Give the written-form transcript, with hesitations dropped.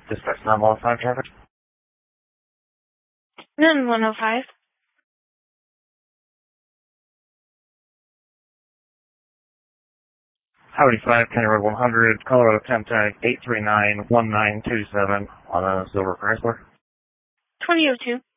Dispatch 915 traffic. None 105. Highway 5, County Road 100, Colorado temp tag 839-1927 on a silver Chrysler. 2002.